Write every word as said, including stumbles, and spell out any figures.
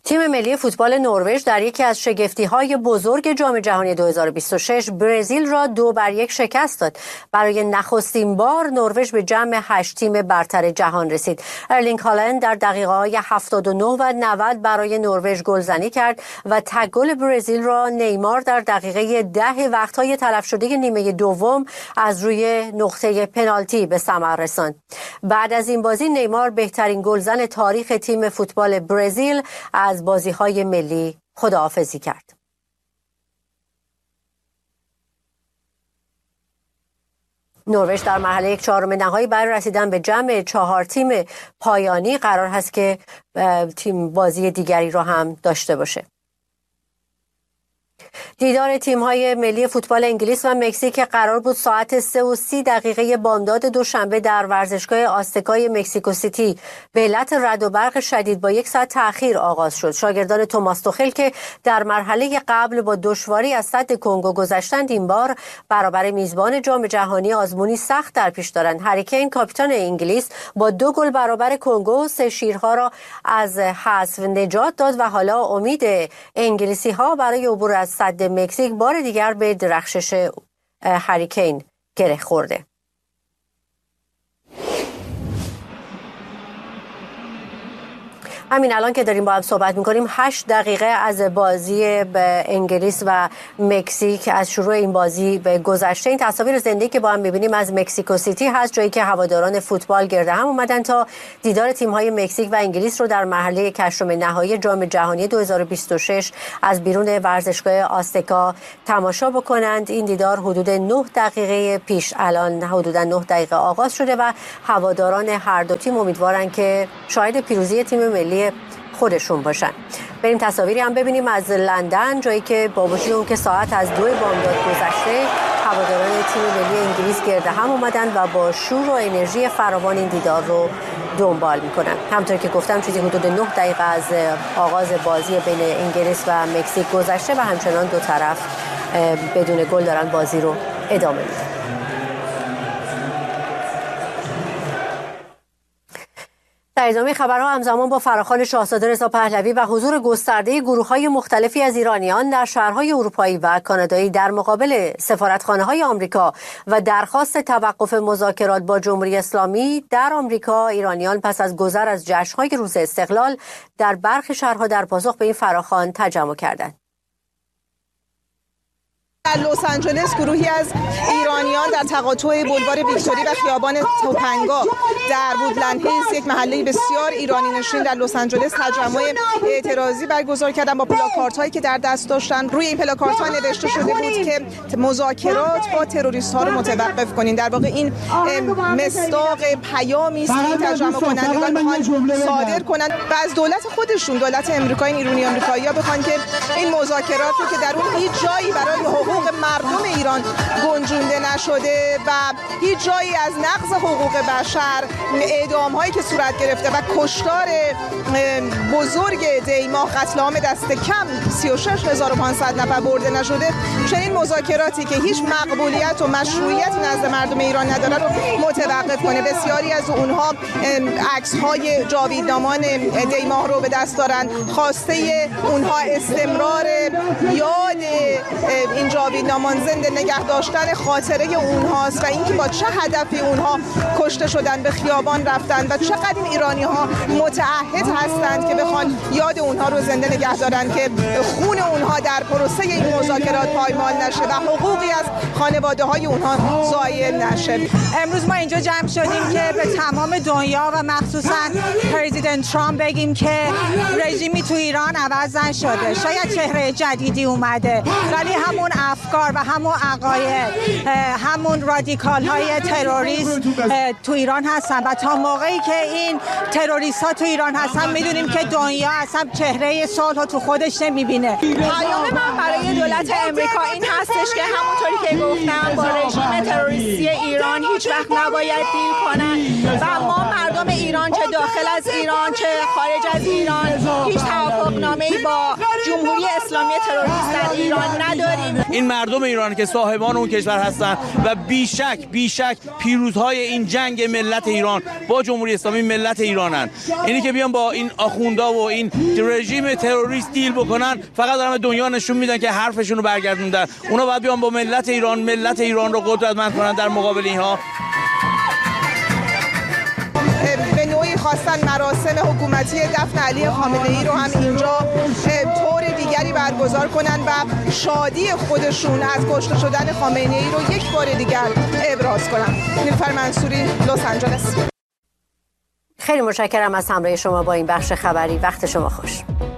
تیم ملی فوتبال نروژ در یکی از شگفتی‌های بزرگ جام جهانی دو هزار و بیست و شش برزیل را دو بر یک شکست داد. برای نخستین بار نروژ به جمع هشت تیم برتر جهان رسید. ارلینگ هالند در دقیقه‌های هفتاد و نه و نود برای نروژ گلزنی کرد و تک گل برزیل را نیمار در دقیقه ده وقت‌های تلف شده نیمه دوم از روی نقطه پنالتی به ثمر رساند. بعد از این بازی نیمار بهترین گلزن تاریخ تیم فوتبال برزیل از بازی‌های ملی خداحافظی کرد. نروژ در مرحله یک چهارم نهایی برای رسیدن به جمع چهار تیم پایانی قرار هست که تیم بازی دیگری را هم داشته باشه. دیدار تیم‌های ملی فوتبال انگلیس و مکزیک قرار بود ساعت سه و سی دقیقه بامداد دوشنبه در ورزشگاه آستکای مکزیکو سیتی به علت رعد و برق شدید با یک ساعت تأخیر آغاز شد. شاگردان توماس توخل که در مرحله قبل با دشواری از سد کنگو گذشتند این بار برابر میزبان جام جهانی آزمونی سخت در پیش دارند. هری کین کاپیتان انگلیس با دو گل برابر کنگو سه شیرها را از حذف نجات داد و حالا امید انگلیسی‌ها برای عبور از سد مکزیک بار دیگر به درخشش هری کین گره خورده. همین الان که داریم با هم صحبت میکنیم هشت دقیقه از بازی به انگلیس و مکزیک از شروع این بازی به گذشته. این تصاویر زنده که با هم میبینیم از مکزیکو سیتی هست، جایی که هواداران فوتبال گرده هم اومدن تا دیدار تیم‌های مکزیک و انگلیس رو در مرحله هشتم نهایی جام جهانی دو هزار و بیست و شش از بیرون ورزشگاه آستکا تماشا بکنند. این دیدار حدود نه دقیقه پیش الان حدود نه دقیقه آغاز شده و هواداران هر دو تیم امیدوارن که شاهد پیروزی تیم ملی خودشون باشن. بریم تصاویری هم ببینیم از لندن، جایی که با وجود اون که ساعت از دو بامداد گذشته هواداران تیم ملی انگلیس گرد هم اومدن و با شور و انرژی فراوان این دیدار رو دنبال میکنن. همونطور که گفتم چیزی حدود نه دقیقه از آغاز بازی بین انگلیس و مکزیک گذشته و همچنان دو طرف بدون گل دارن بازی رو ادامه میدن. در ادامه خبرها همزمان با فراخوان شاهزاده رضا پهلوی و حضور گسترده گروه‌های مختلفی از ایرانیان در شهرهای اروپایی و کانادایی در مقابل سفارتخانه‌های آمریکا و درخواست توقف مذاکرات با جمهوری اسلامی در آمریکا، ایرانیان پس از گذر از جشن‌های روز استقلال در برخی شهرها در پاسخ به این فراخوان تجمع کردند. در لس آنجلس گروهی از ایرانیان در تقاطع بولوار ویکتوری و خیابان توپنگا در وودلند هیلز، یک محله بسیار ایرانی نشین در لس آنجلس، تجمع اعتراضی برگزار کردن با پلاکاردهایی که در دست داشتن. روی این پلاکاردها نوشته شده بود که مذاکرات با تروریست‌ها رو متوقف کنین. در واقع این مصداق پیامی است که تجمع کنندگان بخوان صادر کنند و از دولت خودشون، دولت آمریکا، این ایرانی آمریکایی‌ها بخوان که این مذاکرات رو که در اون هیچ جایی برای حقوق مردم ایران گنجونده نشده و هیچ جایی از نقض حقوق بشر، اعدام‌هایی که صورت گرفته و کشتار بزرگ دیما، قتل عام دست کم سی و شش هزار و پانصد نفر برده نشده، چنین مذاکراتی که هیچ مقبولیت و مشروعیتی نزد مردم ایران نداره رو متوقف کنه. بسیاری از اونها عکس‌های جاویدنامان دیما رو به دست دارن. خواسته اونها استمرار یاد این جاویدنامان زنده نگه داشتن خاطره اونهاست و اینکه با چه هدفی اونها کشته شدن، به خیابان رفتن و چقدر این ایرانی ها متعهد هستند که بخوان یاد اونها رو زنده نگه دارن، که خون اونها در پروسه این مذاکرات پایمال نشه و حقوقی از خانواده های اونها زایل نشه. امروز ما اینجا جمع شدیم که به تمام دنیا و مخصوصا پرزیدنت ترامپ بگیم که رژیمی تو ایران عوض نشده. شاید چهره جدیدی اومده ولی همون افکار و همون عقاید، همون رادیکال های تروریست تو ایران هستن و تا موقعی که این تروریست ها تو ایران هستن میدونیم که دنیا اصلا چهره صلح تو خودش نمیبینه. پیام من برای دولت امریکا این هستش که همونطوری که گفتم با رژیم تروریستی ایران هیچ وقت نباید دیل کنن و ما مردم ایران چه داخل از ایران چه خارج از ایران هیچ توافقنامه‌ای با جمهوری اسلامی تروریست در ایران نداریم. این مردم ایران که صاحبان اون کشور هستند و بیشک بیشک پیروزهای این جنگ ملت ایران با جمهوری اسلامی ملت ایرانن. اینی که بیان با این آخوندا و این رژیم تروریست دیل بکنن فقط دارن به دنیا نشون میدن که حرفشون رو برگردوندن. اونا باید بیان با ملت ایران ملت ایران رو قدرتمند کنن در مقابل اینها. به نوعی خواستن مراسم حکومتی دفن علی خامنه‌ای رو هم اینجا طور دیگری برگزار کنن و شادی خودشون از کشته شدن خامنه‌ای رو یک بار دیگر ابراز کنن. نیلوفر منصوری، لس آنجلس. خیلی متشکرم از همراهی شما با این بخش خبری. وقت شما خوش.